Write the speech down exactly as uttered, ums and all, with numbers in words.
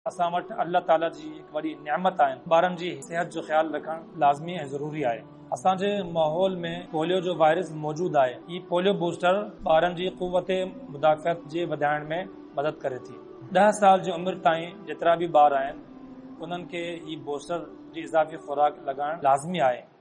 असां वटि अल्लाह ताला जी हिकु वॾी नेमत आहे। ॿारनि जी सिहत जो ख्यालु रखणु लाज़मी ऐं ज़रूरी आहे। असांजे माहौल में पोलियो जो वायरस मौजूदु आहे। ही पोलियो बूस्टर ॿारनि जी क़ुव्वत मुदाफ़िअत जे वधाइण में मदद करे थी। ॾह साल जी उमिरि ताईं जेतिरा बि ॿार आहिनि उन्हनि खे ही बूस्टर जी इज़ाफ़ी खुराक लॻाइण लाज़मी आहे।